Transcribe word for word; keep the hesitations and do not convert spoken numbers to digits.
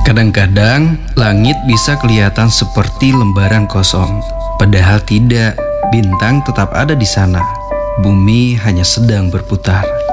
Kadang-kadang langit bisa kelihatan seperti lembaran kosong, padahal tidak. Bintang tetap ada di sana. Bumi hanya sedang berputar.